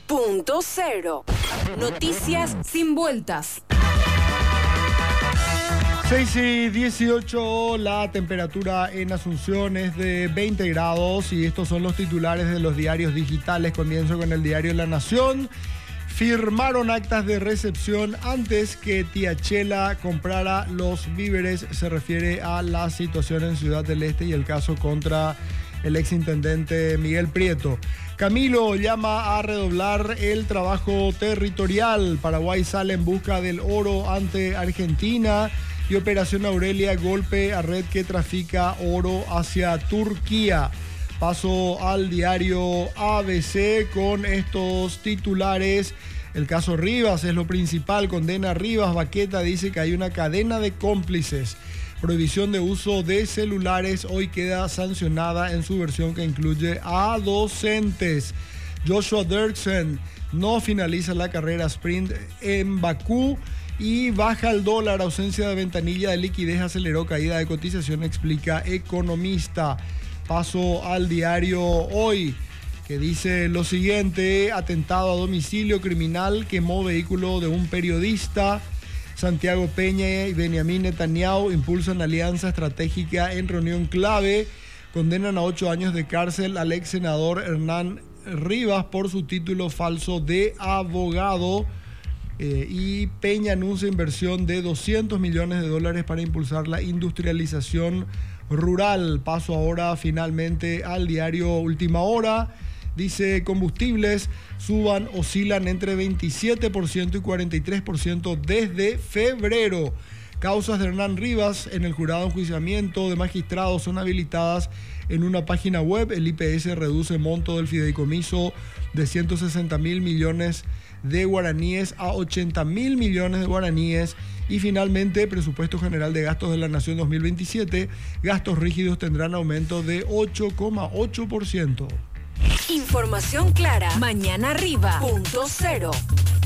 Punto Cero. Noticias sin vueltas. 6:18, la temperatura en Asunción es de 20 grados y estos son los titulares de los diarios digitales. Comienzo con el diario La Nación. Firmaron actas de recepción antes que Tía Chela comprara los víveres. Se refiere a la situación en Ciudad del Este y el caso contra el exintendente Miguel Prieto. Camilo llama a redoblar el trabajo territorial. Paraguay sale en busca del oro ante Argentina. Y Operación Aurelia, golpe a red que trafica oro hacia Turquía. Paso al diario ABC con estos titulares. El caso Rivas es lo principal. Condena a Rivas. Baqueta dice que hay una cadena de cómplices. Prohibición de uso de celulares hoy queda sancionada en su versión que incluye a docentes. Joshua Dirksen no finaliza la carrera sprint en Bakú. Y baja el dólar, ausencia de ventanilla de liquidez aceleró caída de cotización, explica economista. Paso al diario Hoy, que dice lo siguiente: atentado a domicilio criminal, quemó vehículo de un periodista. Santiago Peña y Benjamín Netanyahu impulsan alianza estratégica en reunión clave. Condenan a 8 años de cárcel al ex senador Hernán Rivas por su título falso de abogado. Y Peña anuncia inversión de $200 millones para impulsar la industrialización rural. Paso ahora finalmente al diario Última Hora. Dice combustibles oscilan entre 27% y 43% desde febrero. Causas de Hernán Rivas en el jurado de enjuiciamiento de magistrados son habilitadas en una página web. El IPS reduce monto del fideicomiso de 160.000 millones de guaraníes a 80.000 millones de guaraníes. Y finalmente, presupuesto general de gastos de la Nación 2027, gastos rígidos tendrán aumento de 8,8%. Información clara. Mañana arriba. Punto Cero.